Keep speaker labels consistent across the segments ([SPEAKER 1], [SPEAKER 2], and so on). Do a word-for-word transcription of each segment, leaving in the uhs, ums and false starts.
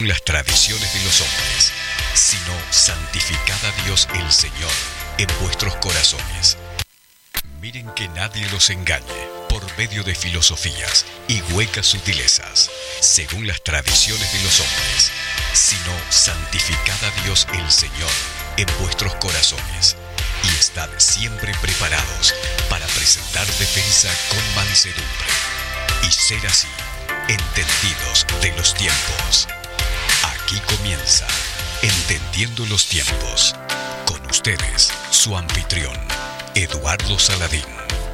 [SPEAKER 1] las tradiciones de los hombres, sino santificad a Dios el Señor en vuestros corazones. Miren que nadie los engañe por medio de filosofías y huecas sutilezas, según las tradiciones de los hombres, sino santificad a Dios el Señor en vuestros corazones, y estad siempre preparados para presentar defensa con mansedumbre, y ser así, entendidos de los tiempos. Aquí comienza Entendiendo los Tiempos. Con ustedes, su anfitrión, Eduardo Saladín.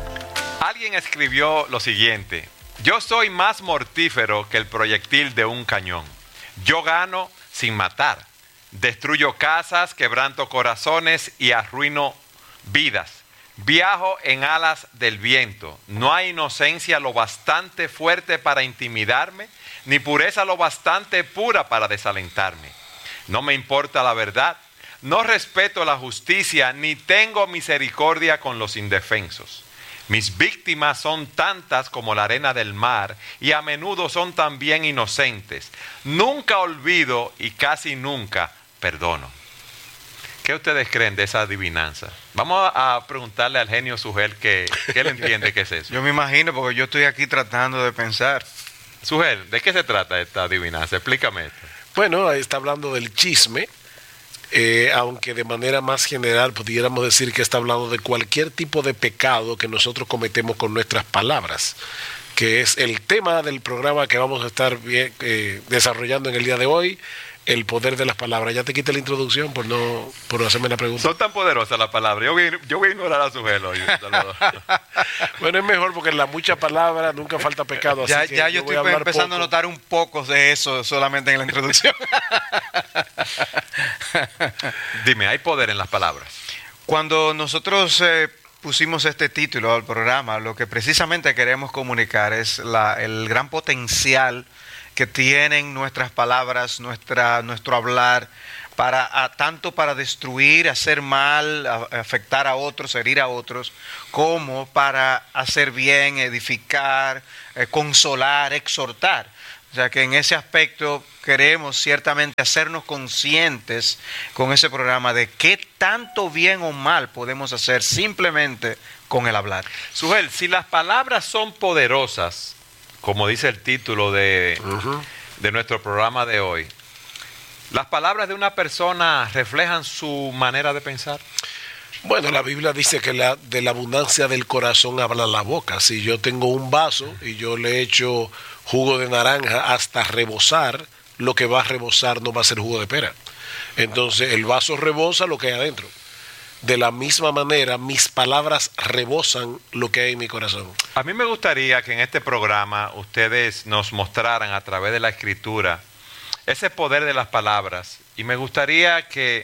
[SPEAKER 2] Alguien escribió lo siguiente: yo soy más mortífero que el proyectil de un cañón. Yo gano sin matar. Destruyo casas, quebranto corazones y arruino vidas. Viajo en alas del viento. No hay inocencia lo bastante fuerte para intimidarme, ni pureza lo bastante pura para desalentarme. No me importa la verdad, no respeto la justicia, ni tengo misericordia con los indefensos. Mis víctimas son tantas como la arena del mar, y a menudo son también inocentes. Nunca olvido y casi nunca perdono. ¿Qué ustedes creen de esa adivinanza? Vamos a preguntarle al genio Sugel que, que él entiende qué es eso.
[SPEAKER 3] Yo me imagino, porque yo estoy aquí tratando de pensar.
[SPEAKER 2] Sugel, ¿de qué se trata esta adivinanza? Explícame esto.
[SPEAKER 4] Bueno, ahí está hablando del chisme, eh, aunque de manera más general pudiéramos decir que está hablando de cualquier tipo de pecado que nosotros cometemos con nuestras palabras, que es el tema del programa que vamos a estar bien, eh, desarrollando en el día de hoy. El poder de las palabras. Ya te quité la introducción por no por hacerme la pregunta.
[SPEAKER 2] Son tan poderosas las palabras. Yo voy, yo voy a ignorar a Sugel hoy.
[SPEAKER 4] Bueno, es mejor porque en la mucha palabra nunca falta pecado. Así
[SPEAKER 3] Ya,
[SPEAKER 4] que
[SPEAKER 3] ya yo, yo estoy empezando poco. a notar un poco de eso solamente en la introducción.
[SPEAKER 2] Dime, ¿hay poder en las palabras?
[SPEAKER 3] Cuando nosotros eh, pusimos este título al programa, lo que precisamente queremos comunicar es la, el gran potencial que tienen nuestras palabras, nuestra, nuestro hablar, para, a, tanto para destruir, hacer mal, a, afectar a otros, herir a otros, como para hacer bien, edificar, eh, consolar, exhortar. O sea que en ese aspecto queremos ciertamente hacernos conscientes con ese programa de qué tanto bien o mal podemos hacer simplemente con el hablar.
[SPEAKER 2] Sugel, si las palabras son poderosas, como dice el título de, uh-huh. de nuestro programa de hoy, ¿las palabras de una persona reflejan su manera de pensar?
[SPEAKER 4] Bueno, la Biblia dice que la, de la abundancia del corazón habla la boca. Si yo tengo un vaso y yo le echo jugo de naranja hasta rebosar, lo que va a rebosar no va a ser jugo de pera. Entonces el vaso rebosa lo que hay adentro. De la misma manera, mis palabras rebosan lo que hay en mi corazón.
[SPEAKER 2] A mí me gustaría que en este programa ustedes nos mostraran a través de la Escritura ese poder de las palabras. Y me gustaría que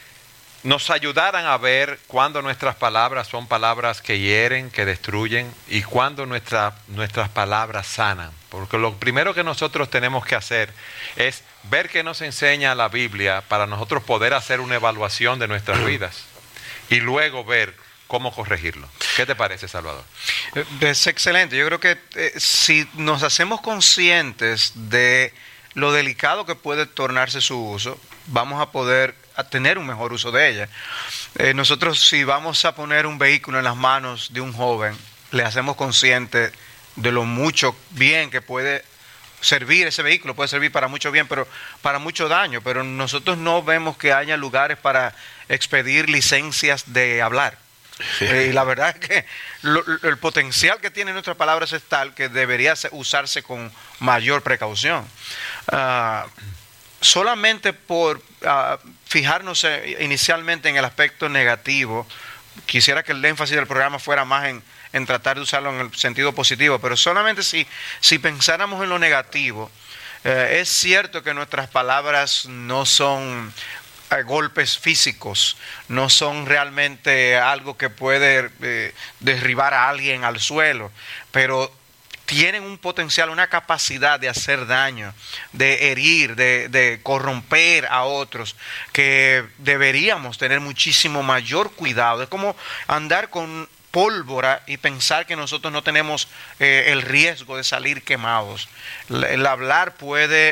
[SPEAKER 2] nos ayudaran a ver cuándo nuestras palabras son palabras que hieren, que destruyen, y cuándo nuestra, nuestras palabras sanan. Porque lo primero que nosotros tenemos que hacer es ver qué nos enseña la Biblia para nosotros poder hacer una evaluación de nuestras vidas. Y luego ver cómo corregirlo. ¿Qué te parece, Salvador?
[SPEAKER 3] Es excelente. Yo creo que eh, si nos hacemos conscientes de lo delicado que puede tornarse su uso, vamos a poder a tener un mejor uso de ella. Eh, nosotros, si vamos a poner un vehículo en las manos de un joven, le hacemos consciente de lo mucho bien que puede servir ese vehículo, puede servir para mucho bien, pero para mucho daño, pero nosotros no vemos que haya lugares para expedir licencias de hablar. Eh, y la verdad es que lo, el potencial que tienen nuestras palabras es tal que debería usarse con mayor precaución. Uh, solamente por uh, fijarnos inicialmente en el aspecto negativo, quisiera que el énfasis del programa fuera más en en tratar de usarlo en el sentido positivo, pero solamente si, si pensáramos en lo negativo, eh, es cierto que nuestras palabras no son eh, golpes físicos, no son realmente algo que puede eh, derribar a alguien al suelo, pero tienen un potencial, una capacidad de hacer daño, de herir, de, de corromper a otros, que deberíamos tener muchísimo mayor cuidado. Es como andar con pólvora y pensar que nosotros no tenemos eh, el riesgo de salir quemados. El, el hablar puede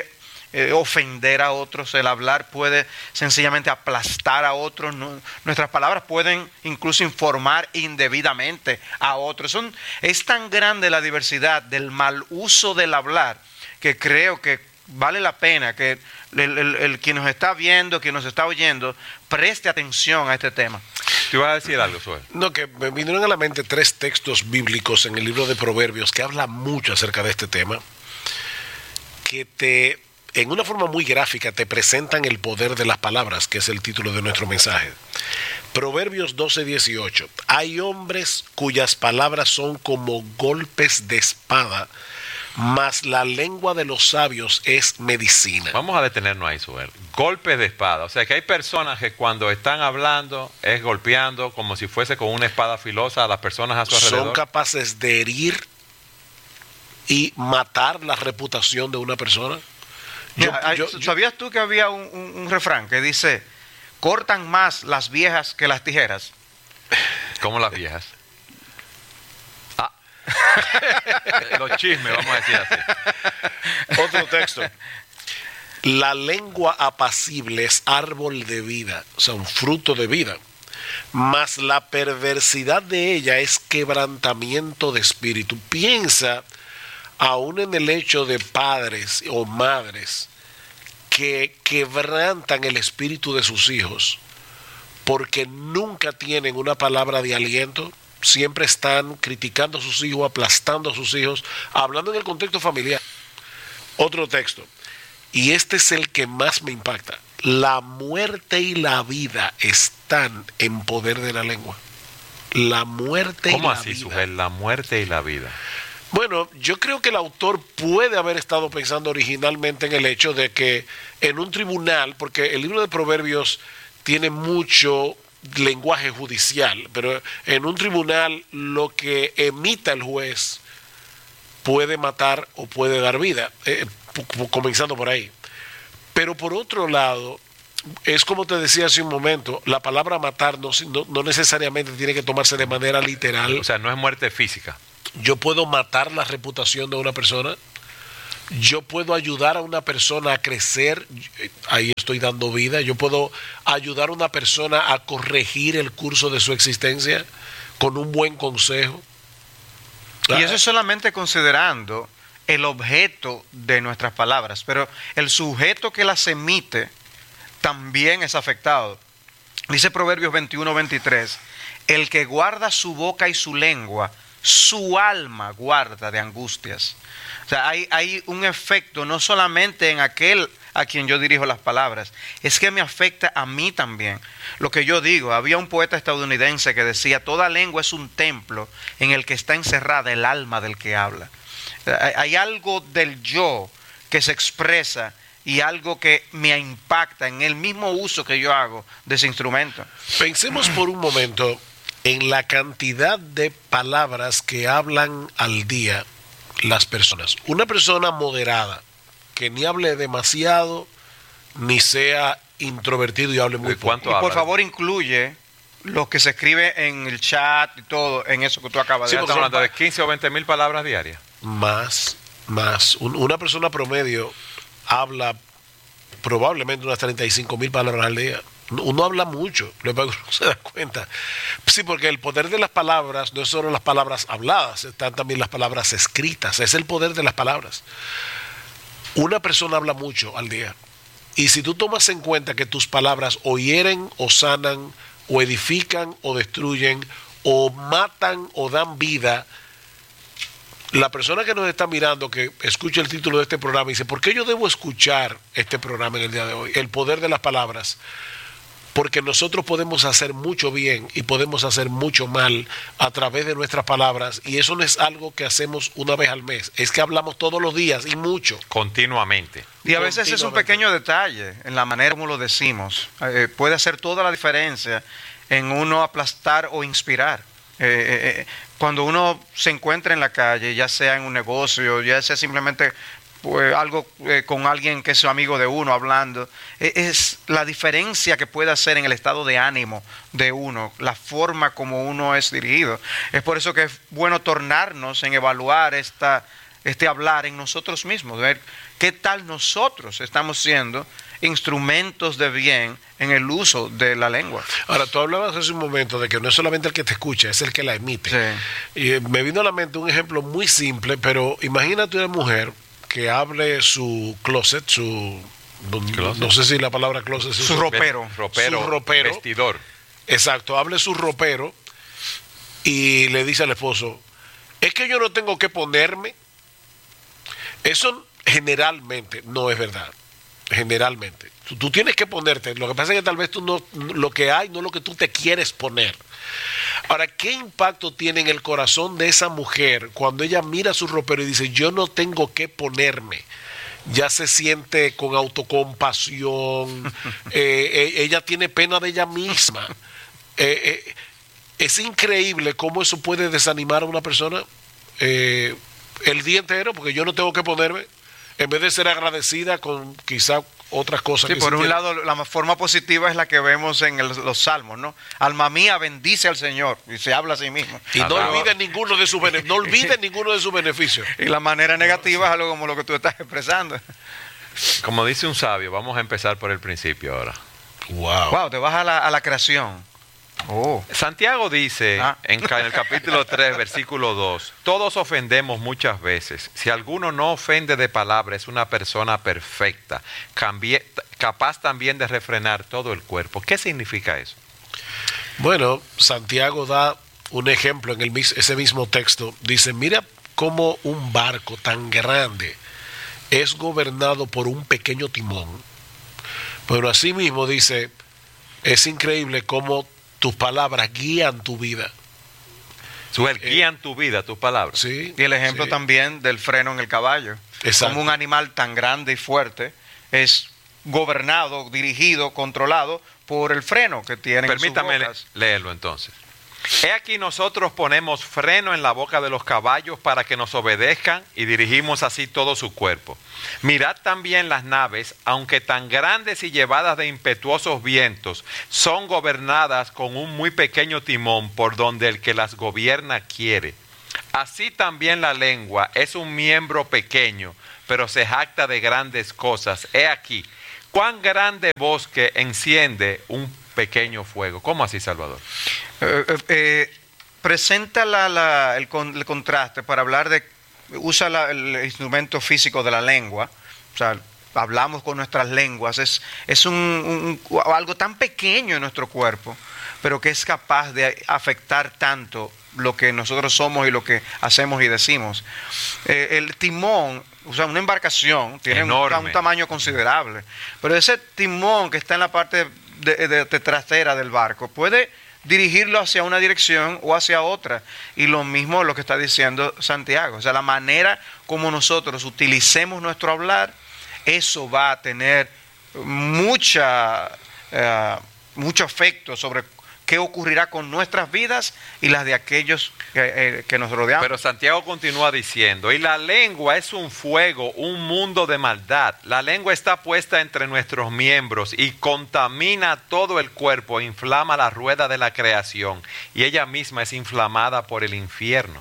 [SPEAKER 3] eh, ofender a otros, el hablar puede sencillamente aplastar a otros, ¿no? Nuestras palabras pueden incluso informar indebidamente a otros. Son, es tan grande la diversidad del mal uso del hablar que creo que vale la pena que el, el, el quien nos está viendo, quien nos está oyendo, preste atención a este tema.
[SPEAKER 2] ¿Tú ibas a decir algo, Suel?
[SPEAKER 4] No, que me vinieron a la mente tres textos bíblicos en el libro de Proverbios que hablan mucho acerca de este tema, que te, en una forma muy gráfica, te presentan el poder de las palabras, que es el título de nuestro mensaje. Proverbios doce dieciocho. Hay hombres cuyas palabras son como golpes de espada, mas la lengua de los sabios es medicina.
[SPEAKER 2] Vamos a detenernos ahí, Suel. Golpes de espada. O sea que hay personas que cuando están hablando es golpeando como si fuese con una espada filosa a las personas a su alrededor.
[SPEAKER 4] Son capaces de herir y matar la reputación de una persona. Yo,
[SPEAKER 3] Mira,
[SPEAKER 4] yo,
[SPEAKER 3] ¿sabías tú que había un, un, un refrán que dice, cortan más las viejas que las tijeras?
[SPEAKER 2] Como las viejas. Ah. Los chismes, vamos a decir así.
[SPEAKER 4] Otro texto. La lengua apacible es árbol de vida, o sea, un fruto de vida. Mas la perversidad de ella es quebrantamiento de espíritu. Piensa aún en el hecho de padres o madres que quebrantan el espíritu de sus hijos porque nunca tienen una palabra de aliento. Siempre están criticando a sus hijos, aplastando a sus hijos, hablando en el contexto familiar. Otro texto, y este es el que más me impacta. La muerte y la vida están en poder de la lengua. La muerte y la vida.
[SPEAKER 2] ¿Cómo así, Sujel? La muerte y la vida.
[SPEAKER 4] Bueno, yo creo que el autor puede haber estado pensando originalmente en el hecho de que en un tribunal, porque el libro de Proverbios tiene mucho lenguaje judicial, pero en un tribunal lo que emita el juez puede matar o puede dar vida, eh, comenzando por ahí. Pero por otro lado, es como te decía hace un momento, la palabra matar no, no, no necesariamente tiene que tomarse de manera literal.
[SPEAKER 2] O sea, no es muerte física.
[SPEAKER 4] Yo puedo matar la reputación de una persona. Yo puedo ayudar a una persona a crecer, ahí estoy dando vida. Yo puedo ayudar a una persona a corregir el curso de su existencia con un buen consejo.
[SPEAKER 3] Y eso es solamente considerando el objeto de nuestras palabras, pero el sujeto que las emite también es afectado. Dice Proverbios veintiuno veintitrés, el que guarda su boca y su lengua, su alma guarda de angustias. O sea, hay, hay un efecto no solamente en aquel a quien yo dirijo las palabras, es que me afecta a mí también. Lo que yo digo, había un poeta estadounidense que decía, toda lengua es un templo en el que está encerrada el alma del que habla. Hay, hay algo del yo que se expresa y algo que me impacta en el mismo uso que yo hago de ese instrumento.
[SPEAKER 4] Pensemos por un momento en la cantidad de palabras que hablan al día las personas. Una persona moderada, que ni hable demasiado, ni sea introvertido y hable muy poco.
[SPEAKER 3] Y por favor incluye lo que se escribe en el chat y todo, en eso que tú acabas
[SPEAKER 2] Sí,
[SPEAKER 3] de
[SPEAKER 2] porque
[SPEAKER 3] decir.
[SPEAKER 2] estamos hablando de quince o veinte mil palabras diarias.
[SPEAKER 4] Más, más. Un- una persona promedio habla probablemente unas treinta y cinco mil palabras al día. Uno habla mucho, luego uno se da cuenta. Sí, porque el poder de las palabras no es solo las palabras habladas, están también las palabras escritas. Es el poder de las palabras. Una persona habla mucho al día. Y si tú tomas en cuenta que tus palabras o hieren o sanan, o edifican o destruyen, o matan o dan vida, la persona que nos está mirando, que escucha el título de este programa, dice, ¿por qué yo debo escuchar este programa en el día de hoy? El poder de las palabras. Porque nosotros podemos hacer mucho bien y podemos hacer mucho mal a través de nuestras palabras, y eso no es algo que hacemos una vez al mes, es que hablamos todos los días y mucho.
[SPEAKER 2] Continuamente.
[SPEAKER 3] Y a veces es un pequeño detalle en la manera como lo decimos. Eh, puede hacer toda la diferencia en uno aplastar o inspirar. Eh, eh, eh, cuando uno se encuentra en la calle, ya sea en un negocio, ya sea simplemente pues, algo eh, con alguien que es su amigo de uno hablando, eh, es la diferencia que puede hacer en el estado de ánimo de uno, la forma como uno es dirigido. Es por eso que es bueno tornarnos en evaluar esta este hablar en nosotros mismos, ver qué tal nosotros estamos siendo instrumentos de bien en el uso de la lengua.
[SPEAKER 4] Ahora, tú hablabas hace un momento de que no es solamente el que te escucha, es el que la emite.
[SPEAKER 3] Sí.
[SPEAKER 4] Y eh, me vino a la mente un ejemplo muy simple, pero imagínate una mujer que hable su closet, su... No,
[SPEAKER 2] Closet.
[SPEAKER 4] no sé si la palabra closet se
[SPEAKER 3] Su
[SPEAKER 4] usa.
[SPEAKER 3] ropero.
[SPEAKER 2] Ropero,
[SPEAKER 4] Su ropero.
[SPEAKER 2] vestidor.
[SPEAKER 4] Exacto, hable su ropero y le dice al esposo, es que yo no tengo que ponerme. Eso generalmente no es verdad. Generalmente. Tú, tú tienes que ponerte. Lo que pasa es que tal vez tú no, lo que hay no es lo que tú te quieres poner. Ahora, ¿qué impacto tiene en el corazón de esa mujer cuando ella mira su ropero y dice, yo no tengo que ponerme? Ya se siente con autocompasión, eh, eh, ella tiene pena de ella misma. Eh, eh, es increíble cómo eso puede desanimar a una persona eh, el día entero, porque yo no tengo que ponerme, en vez de ser agradecida con quizá otras cosas.
[SPEAKER 3] Sí,
[SPEAKER 4] que
[SPEAKER 3] por
[SPEAKER 4] sí
[SPEAKER 3] un
[SPEAKER 4] tiene.
[SPEAKER 3] lado, la forma positiva es la que vemos en el- los salmos, ¿no? Alma mía, bendice al Señor, y se habla a sí mismo.
[SPEAKER 4] Y no
[SPEAKER 2] Alaba.
[SPEAKER 4] olviden ninguno de sus bene- no olviden ninguno de sus beneficios.
[SPEAKER 3] Y la manera negativa es algo como lo que tú estás expresando.
[SPEAKER 2] Como dice un sabio, vamos a empezar por el principio ahora.
[SPEAKER 4] Wow.
[SPEAKER 3] Wow, te vas a la, a la creación. Oh.
[SPEAKER 2] Santiago dice
[SPEAKER 3] Ah.
[SPEAKER 2] en, ca- en el capítulo tres, versículo dos, todos ofendemos muchas veces. Si alguno no ofende de palabra, es una persona perfecta, cambie- capaz también de refrenar todo el cuerpo. ¿Qué significa eso?
[SPEAKER 4] Bueno, Santiago da un ejemplo en el, mis- ese mismo texto. Dice, mira cómo un barco tan grande es gobernado por un pequeño timón. Pero asimismo dice, es increíble cómo tus palabras guían tu vida.
[SPEAKER 2] Su el guían tu vida, tus palabras.
[SPEAKER 4] ¿Sí?
[SPEAKER 3] Y el ejemplo
[SPEAKER 4] Sí.
[SPEAKER 3] también del freno en el caballo.
[SPEAKER 4] Exacto.
[SPEAKER 3] Como un animal tan grande y fuerte es gobernado, dirigido, controlado por el freno que tiene en sus
[SPEAKER 2] Permítame
[SPEAKER 3] bocas.
[SPEAKER 2] leerlo entonces. He aquí nosotros ponemos freno en la boca de los caballos para que nos obedezcan y dirigimos así todo su cuerpo. Mirad también las naves, aunque tan grandes y llevadas de impetuosos vientos, son gobernadas con un muy pequeño timón por donde el que las gobierna quiere. Así también la lengua es un miembro pequeño, pero se jacta de grandes cosas. He aquí, cuán grande bosque enciende un pequeño fuego. ¿Cómo así, Salvador?
[SPEAKER 3] Eh, eh, eh, presenta la- la- el, con- el contraste para hablar de, usa la- el instrumento físico de la lengua, o sea, hablamos con nuestras lenguas, es, es un, un- un- algo tan pequeño en nuestro cuerpo, pero que es capaz de afectar tanto lo que nosotros somos y lo que hacemos y decimos. Eh, el timón, o sea, una embarcación tiene un,
[SPEAKER 2] Enorme.
[SPEAKER 3] un tamaño considerable, pero ese timón que está en la parte de, de- de trasera del barco puede dirigirlo hacia una dirección o hacia otra. Y lo mismo lo que está diciendo Santiago. O sea, la manera como nosotros utilicemos nuestro hablar, eso va a tener mucha, eh, mucho efecto sobre qué ocurrirá con nuestras vidas y las de aquellos que, eh, que nos rodean.
[SPEAKER 2] Pero Santiago continúa diciendo, y la lengua es un fuego, un mundo de maldad. La lengua está puesta entre nuestros miembros y contamina todo el cuerpo, inflama la rueda de la creación y ella misma es inflamada por el infierno.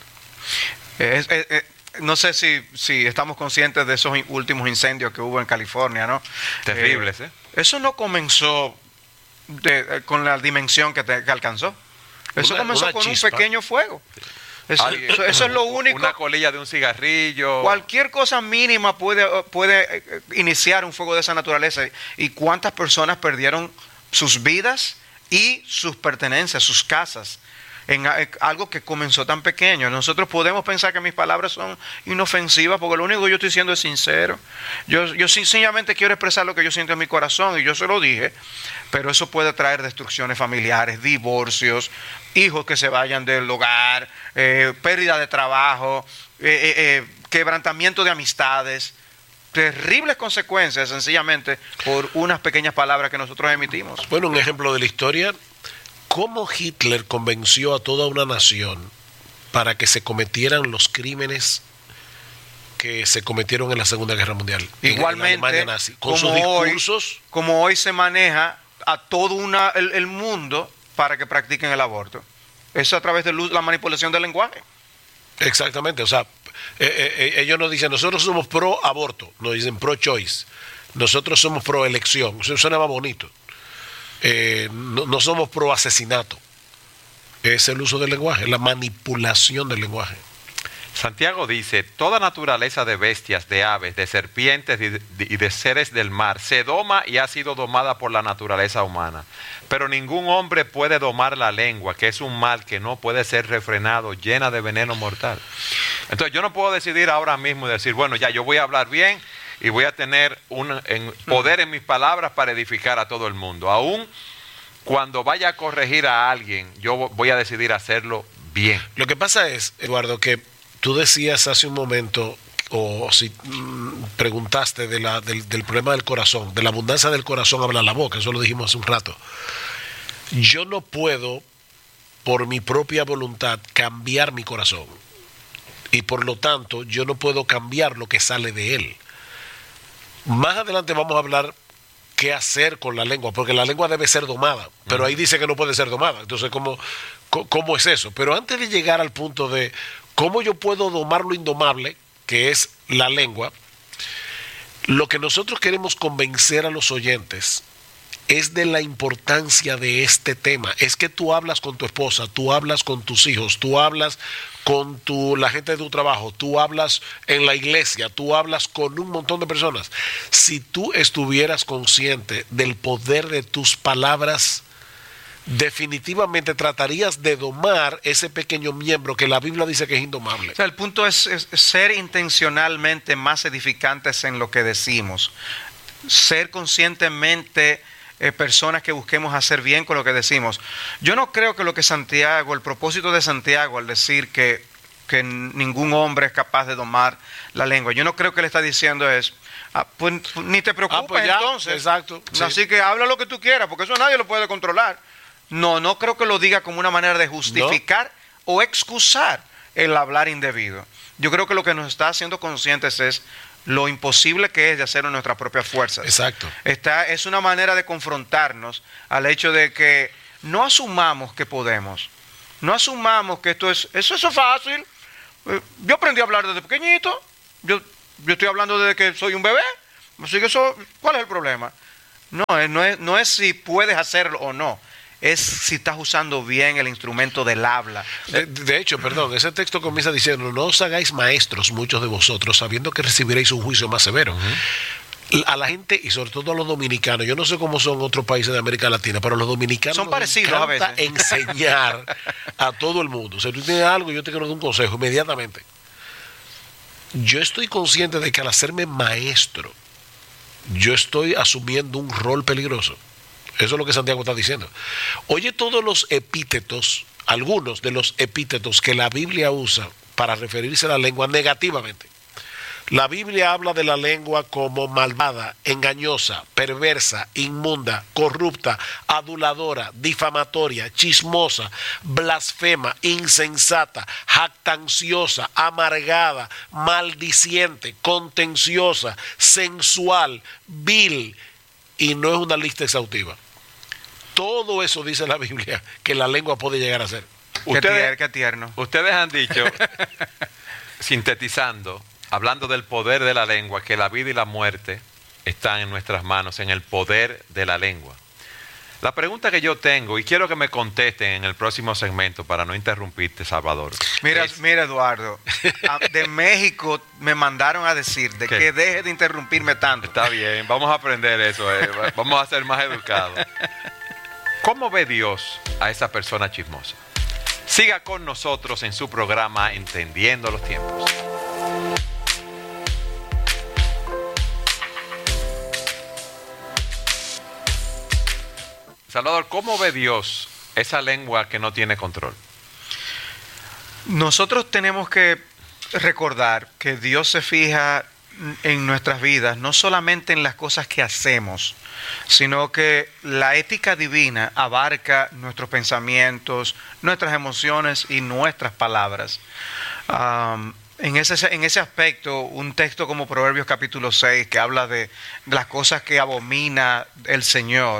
[SPEAKER 3] Es- es- es- no sé si, si estamos conscientes de esos in- últimos incendios que hubo en California, ¿no?
[SPEAKER 2] Terribles, ¿eh?
[SPEAKER 3] Eso no comenzó de- eh, con la dimensión que, te- que alcanzó. Eso
[SPEAKER 4] Una-
[SPEAKER 3] comenzó
[SPEAKER 4] una
[SPEAKER 3] con
[SPEAKER 4] chispa.
[SPEAKER 3] un pequeño fuego. Eso,
[SPEAKER 2] Ay,
[SPEAKER 3] eso- eso es lo único.
[SPEAKER 2] Una colilla de un cigarrillo.
[SPEAKER 3] Cualquier cosa mínima puede, puede eh, iniciar un fuego de esa naturaleza. ¿Y cuántas personas perdieron sus vidas y sus pertenencias, sus casas, en a- en algo que comenzó tan pequeño? Nosotros podemos pensar que mis palabras son inofensivas porque lo único que yo estoy diciendo es sincero. Yo, yo sencillamente quiero expresar lo que yo siento en mi corazón y yo se lo dije, pero eso puede traer destrucciones familiares, divorcios, hijos que se vayan del hogar, eh, pérdida de trabajo, eh, eh, eh, quebrantamiento de amistades, terribles consecuencias sencillamente por unas pequeñas palabras que nosotros emitimos.
[SPEAKER 4] Bueno, un ejemplo de la historia, cómo Hitler convenció a toda una nación para que se cometieran los crímenes que se cometieron en la Segunda Guerra Mundial. en- en la
[SPEAKER 3] Igualmente,
[SPEAKER 4] Alemania nazi, con sus
[SPEAKER 3] como hoy,
[SPEAKER 4] discursos.
[SPEAKER 3] como hoy se maneja a todo una, el, el mundo para que practiquen el aborto. Eso a través de lu- la manipulación del lenguaje.
[SPEAKER 4] Exactamente, o sea, Eh, eh, ellos nos dicen, nosotros somos pro aborto, nos dicen pro choice, nosotros somos pro elección, eso suena más bonito. Eh, no, no somos pro asesinato. Es el uso del lenguaje, la manipulación del lenguaje.
[SPEAKER 2] Santiago dice, toda naturaleza de bestias, de aves, de serpientes y de, y de seres del mar se doma y ha sido domada por la naturaleza humana. Pero ningún hombre puede domar la lengua, que es un mal que no puede ser refrenado, llena de veneno mortal. Entonces yo no puedo decidir ahora mismo y decir, bueno, ya yo voy a hablar bien y voy a tener un en, poder en mis palabras para edificar a todo el mundo. Aún cuando vaya a corregir a alguien, yo voy a decidir hacerlo bien.
[SPEAKER 4] Lo que pasa es, Eduardo, que tú decías hace un momento, o si mm, preguntaste de la, del, del problema del corazón, de la abundancia del corazón habla la boca, eso lo dijimos hace un rato. Yo no puedo, por mi propia voluntad, cambiar mi corazón. Y por lo tanto, yo no puedo cambiar lo que sale de él. Más adelante vamos a hablar qué hacer con la lengua, porque la lengua debe ser domada, pero ahí dice que no puede ser domada. Entonces, ¿cómo, cómo es eso? Pero antes de llegar al punto de cómo yo puedo domar lo indomable, que es la lengua, lo que nosotros queremos convencer a los oyentes es de la importancia de este tema. Es que tú hablas con tu esposa, tú hablas con tus hijos, tú hablas con tu, la gente de tu trabajo, tú hablas en la iglesia, tú hablas con un montón de personas. Si tú estuvieras consciente del poder de tus palabras, definitivamente tratarías de domar ese pequeño miembro que la Biblia dice que es indomable.
[SPEAKER 3] O sea, el punto es, es ser intencionalmente más edificantes en lo que decimos. Ser conscientemente eh, personas que busquemos hacer bien con lo que decimos. Yo no creo que lo que Santiago, el propósito de Santiago al decir que, que ningún hombre es capaz de domar la lengua, yo no creo que le está diciendo es, ah, pues, ni te preocupes,
[SPEAKER 4] ah, pues ya,
[SPEAKER 3] entonces.
[SPEAKER 4] Exacto.
[SPEAKER 3] Así
[SPEAKER 4] Sí.
[SPEAKER 3] que habla lo que tú quieras, porque eso nadie lo puede controlar. No, no creo que lo diga como una manera de justificar no. o excusar el hablar indebido. Yo creo que lo que nos está haciendo conscientes es lo imposible que es de hacerlo en nuestras propias fuerzas.
[SPEAKER 4] Exacto.
[SPEAKER 3] Esta es una manera de confrontarnos al hecho de que no asumamos que podemos. No asumamos que esto es, eso, eso es fácil. Yo aprendí a hablar desde pequeñito. Yo, yo estoy hablando desde que soy un bebé. Así que eso, ¿cuál es el problema? No, no es, no es si puedes hacerlo o no. Es si estás usando bien el instrumento del habla.
[SPEAKER 4] De, de hecho, perdón, ese texto comienza diciendo, no os hagáis maestros muchos de vosotros, sabiendo que recibiréis un juicio más severo. Uh-huh. A la gente, y sobre todo a los dominicanos, yo no sé cómo son otros países de América Latina, pero los dominicanos
[SPEAKER 3] son parecidos a veces.
[SPEAKER 4] Enseñar a todo el mundo. O sea, tú tienes algo, yo te quiero dar un consejo inmediatamente. Yo estoy consciente de que al hacerme maestro, yo estoy asumiendo un rol peligroso. Eso es lo que Santiago está diciendo. Oye, todos los epítetos, algunos de los epítetos que la Biblia usa para referirse a la lengua negativamente. La Biblia habla de la lengua como malvada, engañosa, perversa, inmunda, corrupta, aduladora, difamatoria, chismosa, blasfema, insensata, jactanciosa, amargada, maldiciente, contenciosa, sensual, vil, y no es una lista exhaustiva. Todo eso dice la Biblia que la lengua puede llegar a ser.
[SPEAKER 2] Ustedes,
[SPEAKER 3] qué tierno.
[SPEAKER 2] Ustedes han dicho, sintetizando, hablando del poder de la lengua, que la vida y la muerte están en nuestras manos, en el poder de la lengua. La pregunta que yo tengo, y quiero que me contesten en el próximo segmento para no interrumpirte, Salvador.
[SPEAKER 3] Mira,
[SPEAKER 2] es,
[SPEAKER 3] mira Eduardo, de México me mandaron a decir de ¿Qué? que deje de interrumpirme tanto.
[SPEAKER 2] Está bien, vamos a aprender eso, eh. Vamos a ser más educados. ¿Cómo ve Dios a esa persona chismosa? Siga con nosotros en su programa Entendiendo los Tiempos. Salvador, ¿cómo ve Dios esa lengua que no tiene control?
[SPEAKER 3] Nosotros tenemos que recordar que Dios se fija en nuestras vidas, no solamente en las cosas que hacemos, sino que la ética divina abarca nuestros pensamientos, nuestras emociones y nuestras palabras. Um, en, ese, en ese aspecto, un texto como Proverbios capítulo seis, que habla de las cosas que abomina el Señor,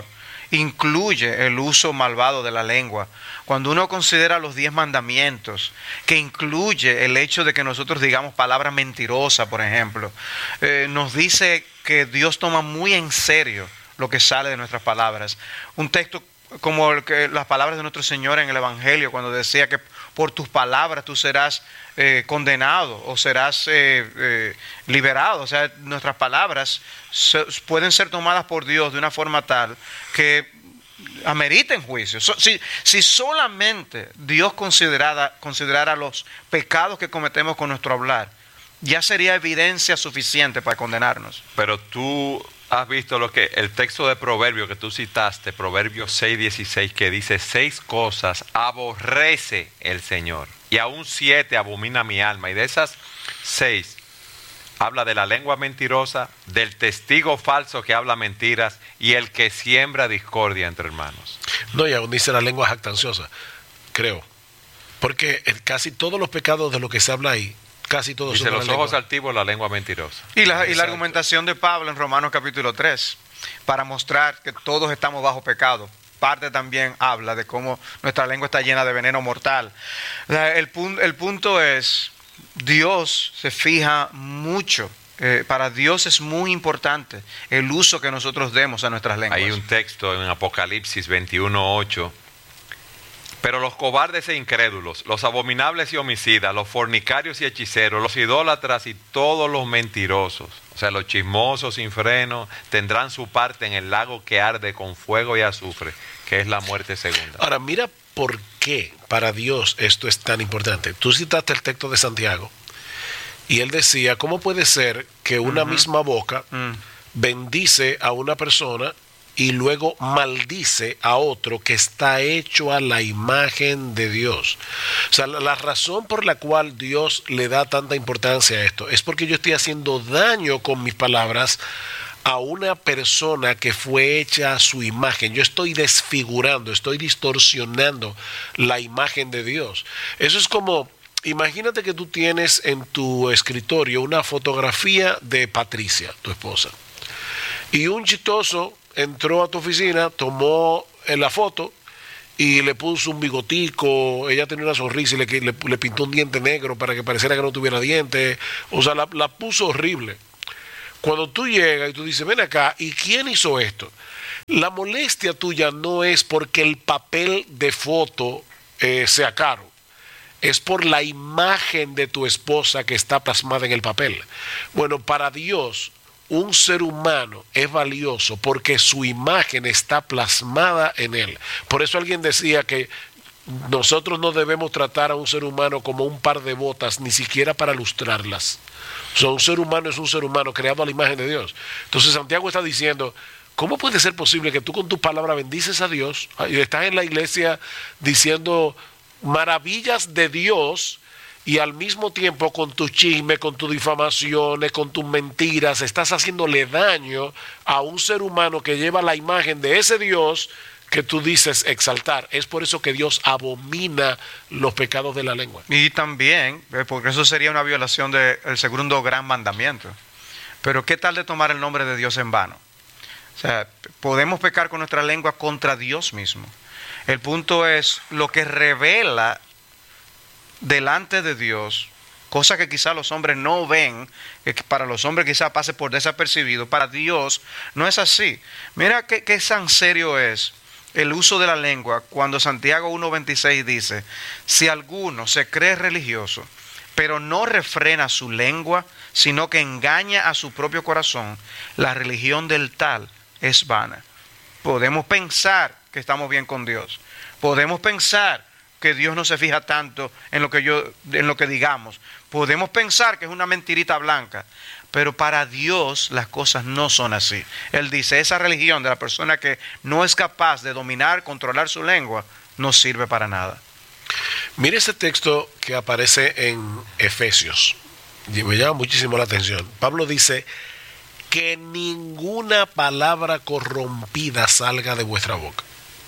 [SPEAKER 3] incluye el uso malvado de la lengua, cuando uno considera los diez mandamientos, que incluye el hecho de que nosotros digamos palabras mentirosas, por ejemplo, eh, nos dice que Dios toma muy en serio lo que sale de nuestras palabras. Un texto como el que, las palabras de nuestro Señor en el Evangelio, cuando decía que por tus palabras tú serás eh, condenado o serás eh, eh, liberado. O sea, nuestras palabras se, pueden ser tomadas por Dios de una forma tal que ameriten juicio. So, si, si solamente Dios considerara, considerara los pecados que cometemos con nuestro hablar, ya sería evidencia suficiente para condenarnos.
[SPEAKER 2] Pero tú has visto lo que el texto de Proverbios que tú citaste, Proverbios seis dieciséis, que dice: seis cosas aborrece el Señor, y aún siete abomina mi alma. Y de esas seis, habla de la lengua mentirosa, del testigo falso que habla mentiras y el que siembra discordia entre hermanos.
[SPEAKER 4] No, y aún dice la lengua jactanciosa, creo. Porque casi todos los pecados de lo que se habla ahí, casi todos
[SPEAKER 2] dice
[SPEAKER 4] son
[SPEAKER 2] los
[SPEAKER 4] la
[SPEAKER 2] ojos
[SPEAKER 4] lengua.
[SPEAKER 2] altivos, la lengua mentirosa.
[SPEAKER 3] Y la, y la
[SPEAKER 4] Exacto.
[SPEAKER 3] argumentación de Pablo en Romanos capítulo tres, para mostrar que todos estamos bajo pecado. Parte también habla de cómo nuestra lengua está llena de veneno mortal. O sea, el, pun- el punto es, Dios se fija mucho. Eh, para Dios es muy importante el uso que nosotros demos a nuestras lenguas.
[SPEAKER 2] Hay un texto en Apocalipsis veintiuno ocho. Pero los cobardes e incrédulos, los abominables y homicidas, los fornicarios y hechiceros, los idólatras y todos los mentirosos, o sea, los chismosos sin freno, tendrán su parte en el lago que arde con fuego y azufre, que es la muerte segunda.
[SPEAKER 4] Ahora, mira por qué para Dios esto es tan importante. Tú citaste el texto de Santiago y él decía, ¿cómo puede ser que una uh-huh. misma boca uh-huh. bendice a una persona y luego maldice a otro que está hecho a la imagen de Dios? O sea, la, la razón por la cual Dios le da tanta importancia a esto es porque yo estoy haciendo daño con mis palabras a una persona que fue hecha a su imagen. Yo estoy desfigurando, estoy distorsionando la imagen de Dios. Eso es como, imagínate que tú tienes en tu escritorio una fotografía de Patricia, tu esposa, y un chistoso entró a tu oficina, tomó la foto y le puso un bigotico, ella tenía una sonrisa y le, le, le pintó un diente negro para que pareciera que no tuviera dientes, o sea, la, la puso horrible. Cuando tú llegas y tú dices, ven acá, ¿y quién hizo esto? La molestia tuya no es porque el papel de foto eh, sea caro, es por la imagen de tu esposa que está plasmada en el papel. Bueno, para Dios, un ser humano es valioso porque su imagen está plasmada en él. Por eso alguien decía que nosotros no debemos tratar a un ser humano como un par de botas, ni siquiera para lustrarlas. O sea, un ser humano es un ser humano creado a la imagen de Dios. Entonces Santiago está diciendo, ¿cómo puede ser posible que tú con tu palabra bendices a Dios y estás en la iglesia diciendo maravillas de Dios y al mismo tiempo con tu chisme, con tus difamaciones, con tus mentiras, estás haciéndole daño a un ser humano que lleva la imagen de ese Dios que tú dices exaltar? Es por eso que Dios abomina los pecados de la lengua.
[SPEAKER 3] Y también, porque eso sería una violación del segundo gran mandamiento. Pero ¿qué tal de tomar el nombre de Dios en vano? O sea, podemos pecar con nuestra lengua contra Dios mismo. El punto es lo que revela delante de Dios, cosa que quizá los hombres no ven, que para los hombres quizá pase por desapercibido, para Dios no es así. Mira qué, qué tan serio es el uso de la lengua cuando Santiago uno veintiséis dice, si alguno se cree religioso, pero no refrena su lengua, sino que engaña a su propio corazón, la religión del tal es vana. Podemos pensar que estamos bien con Dios, podemos pensar que Dios no se fija tanto en lo que yo, en lo que digamos, podemos pensar que es una mentirita blanca, pero para Dios las cosas no son así. Él dice, esa religión de la persona que no es capaz de dominar, controlar su lengua, no sirve para nada.
[SPEAKER 4] Mire ese texto que aparece en Efesios, me llama muchísimo la atención. Pablo dice que ninguna palabra corrompida salga de vuestra boca.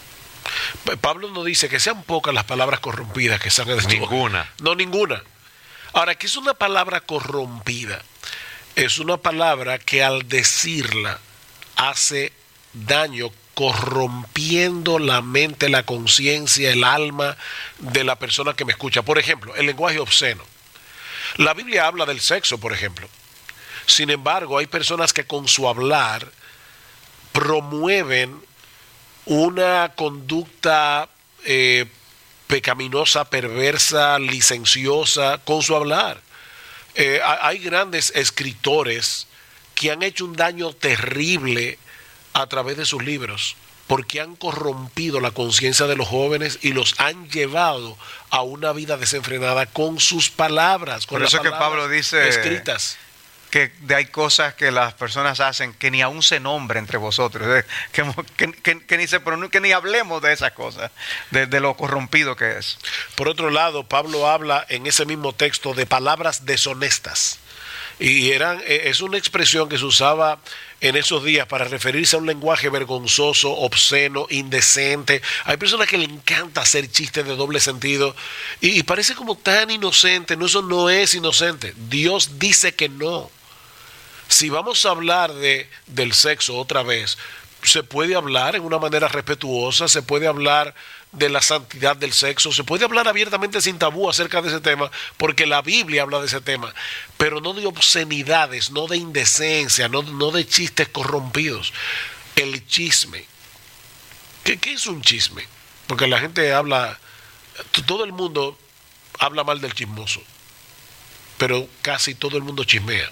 [SPEAKER 4] Pablo no dice que sean pocas las palabras corrompidas que salgan de tu boca.
[SPEAKER 2] Ninguna.
[SPEAKER 4] No, ninguna. Ahora, ¿qué es una palabra corrompida? Es una palabra que al decirla hace daño corrompiendo la mente, la conciencia, el alma de la persona que me escucha. Por ejemplo, el lenguaje obsceno. La Biblia habla del sexo, por ejemplo. Sin embargo, hay personas que con su hablar promueven una conducta eh, pecaminosa, perversa, licenciosa, con su hablar. Eh, hay grandes escritores que han hecho un daño terrible a través de sus libros, porque han corrompido la conciencia de los jóvenes y los han llevado a una vida desenfrenada con sus palabras, con
[SPEAKER 3] Por
[SPEAKER 4] las
[SPEAKER 3] eso que
[SPEAKER 4] palabras
[SPEAKER 3] Pablo dice
[SPEAKER 4] escritas.
[SPEAKER 3] que de hay cosas que las personas hacen que ni aún se nombre entre vosotros, eh, que, que, que, que ni se pronun- que ni hablemos de esas cosas, de, de lo corrompido que es.
[SPEAKER 4] Por otro lado, Pablo habla en ese mismo texto de palabras deshonestas. Y eran, es una expresión que se usaba en esos días para referirse a un lenguaje vergonzoso, obsceno, indecente. Hay personas que le encanta hacer chistes de doble sentido y, y parece como tan inocente. No, eso no es inocente. Dios dice que no. Si vamos a hablar de, del sexo otra vez, se puede hablar en una manera respetuosa, se puede hablar de la santidad del sexo, se puede hablar abiertamente sin tabú acerca de ese tema, porque la Biblia habla de ese tema, pero no de obscenidades, no de indecencia, no, no de chistes corrompidos. El chisme. ¿Qué, qué es un chisme? Porque la gente habla, todo el mundo habla mal del chismoso, pero casi todo el mundo chismea.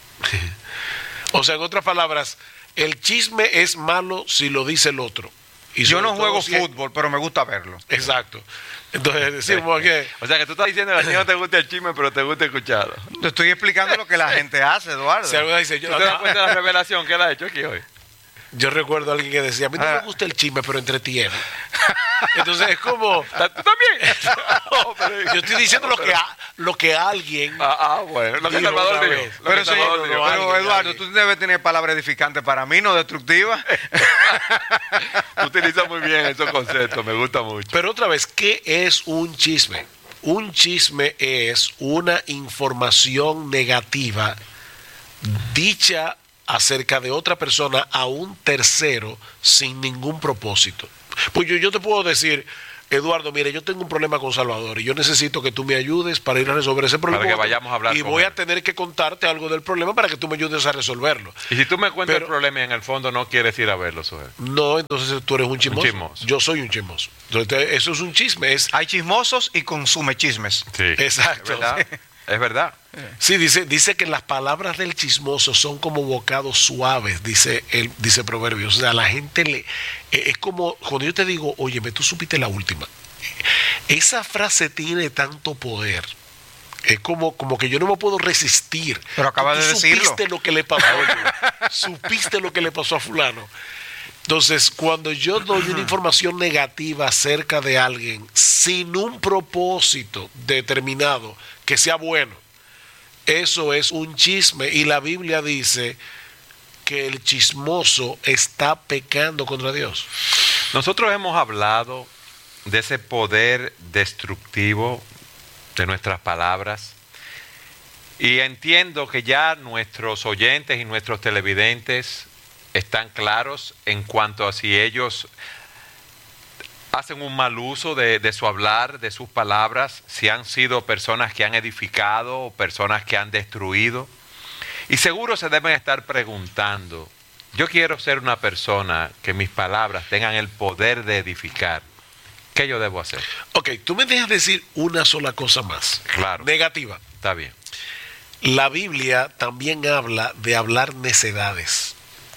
[SPEAKER 4] O sea, en otras palabras, el chisme es malo si lo dice el otro. Y
[SPEAKER 3] Yo
[SPEAKER 4] sobre
[SPEAKER 3] no
[SPEAKER 4] todo
[SPEAKER 3] juego
[SPEAKER 4] si es-
[SPEAKER 3] fútbol, pero me gusta verlo.
[SPEAKER 4] Exacto. Entonces decimos que
[SPEAKER 2] O sea que tú estás diciendo que a ti no te gusta el chisme, pero te gusta escucharlo.
[SPEAKER 3] Te estoy explicando lo que la gente hace, Eduardo.
[SPEAKER 4] si alguien dice, yo,
[SPEAKER 2] ¿Tú te das cuenta de la revelación que él ha hecho aquí hoy?
[SPEAKER 4] yo recuerdo a alguien que decía, a mí no
[SPEAKER 3] Ah.
[SPEAKER 4] me gusta el chisme, pero entretiene. Entonces es como,
[SPEAKER 2] ¿Tú también? No, pero-
[SPEAKER 4] yo estoy diciendo lo que, a- lo que alguien...
[SPEAKER 2] Ah, ah, bueno, lo que
[SPEAKER 4] Dijo
[SPEAKER 2] Salvador
[SPEAKER 4] una
[SPEAKER 2] dijo.
[SPEAKER 4] vez.
[SPEAKER 2] Lo
[SPEAKER 3] Pero,
[SPEAKER 2] que
[SPEAKER 3] sí,
[SPEAKER 2] Salvador
[SPEAKER 4] no,
[SPEAKER 2] dijo.
[SPEAKER 4] no,
[SPEAKER 3] pero
[SPEAKER 4] alguien,
[SPEAKER 3] Eduardo,
[SPEAKER 4] alguien.
[SPEAKER 3] tú debes tener palabras edificantes para mí, no destructivas.
[SPEAKER 2] Tú utilizas muy bien esos conceptos, me gusta mucho.
[SPEAKER 4] Pero otra vez, ¿qué es un chisme? Un chisme es una información negativa dicha acerca de otra persona a un tercero sin ningún propósito. Pues yo, yo te puedo decir, Eduardo, mire, yo tengo un problema con Salvador y yo necesito que tú me ayudes para ir a resolver ese problema.
[SPEAKER 2] que vayamos a hablar
[SPEAKER 4] Y
[SPEAKER 2] con
[SPEAKER 4] voy
[SPEAKER 2] él.
[SPEAKER 4] a tener que contarte algo del problema para que tú me ayudes a resolverlo.
[SPEAKER 2] Y si tú me cuentas
[SPEAKER 4] Pero-
[SPEAKER 2] el problema y en el fondo no quieres ir a verlo, Sujel.
[SPEAKER 4] No, entonces tú eres un chismoso.
[SPEAKER 2] chismoso.
[SPEAKER 4] Yo soy un chismoso. Entonces, eso es un chisme. Es,
[SPEAKER 3] Hay chismosos y consume chismes.
[SPEAKER 2] Sí.
[SPEAKER 4] Exacto.
[SPEAKER 2] Es verdad. Es verdad.
[SPEAKER 4] Sí, dice, dice que las palabras del chismoso son como bocados suaves, dice el, dice Proverbios. O sea, a la gente le... eh, Es como cuando yo te digo, óyeme, tú supiste la última. Esa frase tiene tanto poder. Es como, como que yo no me puedo resistir.
[SPEAKER 3] Pero acabas
[SPEAKER 4] Tú
[SPEAKER 3] de decirlo.
[SPEAKER 4] Supiste lo que le pasó. Supiste lo que le pasó a fulano. Entonces, cuando yo doy una información negativa acerca de alguien sin un propósito determinado que sea bueno, eso es un chisme. Y la Biblia dice que el chismoso está pecando contra Dios.
[SPEAKER 2] Nosotros hemos hablado de ese poder destructivo de nuestras palabras y entiendo que ya nuestros oyentes y nuestros televidentes están claros en cuanto a si ellos hacen un mal uso de, de su hablar, de sus palabras, si han sido personas que han edificado o personas que han destruido. Y seguro se deben estar preguntando, yo quiero ser una persona que mis palabras tengan el poder de edificar. ¿Qué yo debo hacer?
[SPEAKER 4] Ok, tú me dejas decir una sola cosa más.
[SPEAKER 2] Claro.
[SPEAKER 4] Negativa.
[SPEAKER 2] Está bien.
[SPEAKER 4] La Biblia también habla de hablar necedades.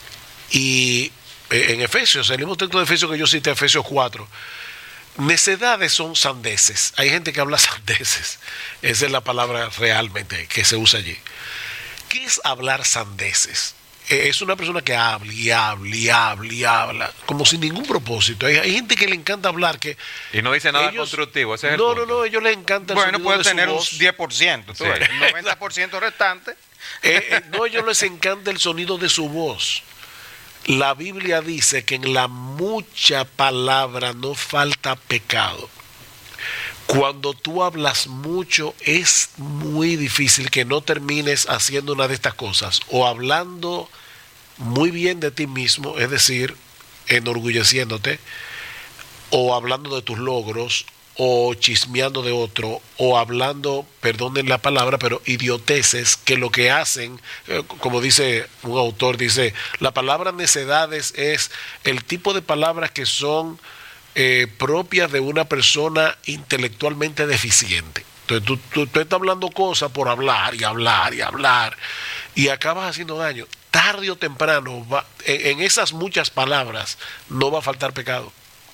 [SPEAKER 4] Y eh, en Efesios, el mismo texto de Efesios que yo cité, Efesios cuatro, necedades son sandeces. Hay gente que habla sandeces. Esa es la palabra realmente que se usa allí. ¿Qué es hablar sandeces? Eh, es una persona que habla y habla y habla y habla, como sin ningún propósito. Hay, hay gente que le encanta hablar que...
[SPEAKER 2] Y no dice nada
[SPEAKER 4] ellos-
[SPEAKER 2] constructivo, ese es el
[SPEAKER 4] No,
[SPEAKER 2] punto.
[SPEAKER 4] no, no, a ellos les encanta el
[SPEAKER 3] Bueno,
[SPEAKER 4] sonido
[SPEAKER 3] puede
[SPEAKER 4] de su
[SPEAKER 3] tener un
[SPEAKER 4] voz.
[SPEAKER 3] diez por ciento. tú
[SPEAKER 2] Sí.
[SPEAKER 3] ves, El noventa por ciento restante.
[SPEAKER 4] Eh, eh, no, a ellos les encanta el sonido de su voz. La Biblia dice que en la mucha palabra no falta pecado. Cuando tú hablas mucho es muy difícil que no termines haciendo una de estas cosas, o hablando muy bien de ti mismo, es decir, enorgulleciéndote, o hablando de tus logros, o chismeando de otro, o hablando, perdonen la palabra, pero idioteces, que lo que hacen, eh, como dice un autor, dice, la palabra necedades es el tipo de palabras que son eh, propias de una persona intelectualmente deficiente. Entonces tú, tú, tú estás hablando cosas por hablar y hablar y hablar, y acabas haciendo daño. Tarde o temprano, va, en, en esas muchas palabras, no va a faltar pecado.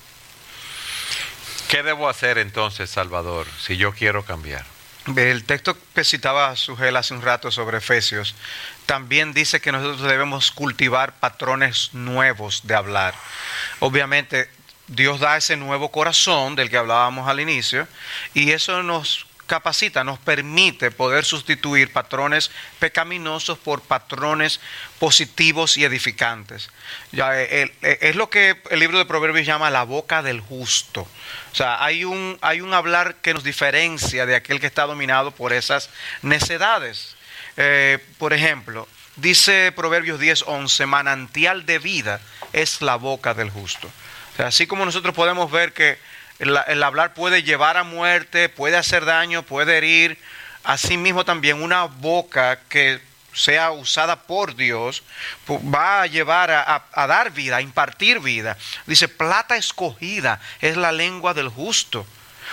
[SPEAKER 2] ¿Qué debo hacer entonces, Salvador, si yo quiero cambiar?
[SPEAKER 3] El texto que citaba Sugel hace un rato sobre Efesios también dice que nosotros debemos cultivar patrones nuevos de hablar. Obviamente, Dios da ese nuevo corazón del que hablábamos al inicio, y eso nos capacita, nos permite poder sustituir patrones pecaminosos por patrones positivos y edificantes. Ya, el, el, es lo que el libro de Proverbios llama la boca del justo. O sea, hay un, hay un hablar que nos diferencia de aquel que está dominado por esas necedades. Eh, por ejemplo, dice Proverbios diez once, manantial de vida es la boca del justo. O sea, así como nosotros podemos ver que el, el hablar puede llevar a muerte, puede hacer daño, puede herir, asimismo también una boca que sea usada por Dios va a llevar a, a, a dar vida, a impartir vida. Dice, plata escogida es la lengua del justo.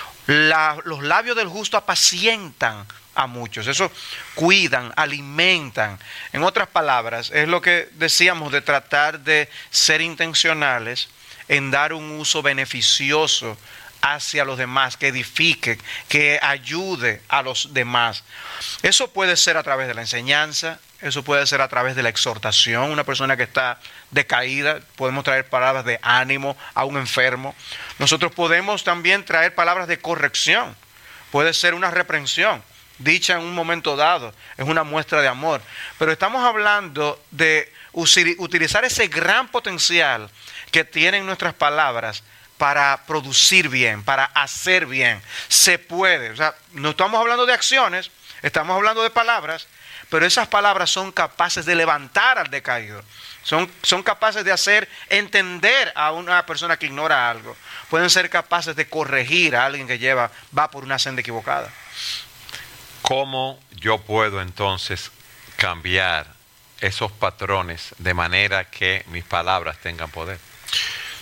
[SPEAKER 3] La, los labios del justo apacientan a muchos. Eso cuidan, alimentan. En otras palabras, es lo que decíamos de tratar de ser intencionales en dar un uso beneficioso hacia los demás, que edifique, que ayude a los demás. Eso puede ser a través de la enseñanza, eso puede ser a través de la exhortación. Una persona que está decaída, podemos traer palabras de ánimo a un enfermo. Nosotros podemos también traer palabras de corrección. Puede ser una reprensión dicha en un momento dado, es una muestra de amor. Pero estamos hablando de utilizar ese gran potencial que tienen nuestras palabras para producir bien, para hacer bien. Se puede. O sea, no estamos hablando de acciones, estamos hablando de palabras, pero esas palabras son capaces de levantar al decaído. Son, son capaces de hacer entender a una persona que ignora algo. Pueden ser capaces de corregir a alguien que lleva, va por una senda equivocada.
[SPEAKER 2] ¿Cómo yo puedo entonces cambiar esos patrones de manera que mis palabras tengan poder?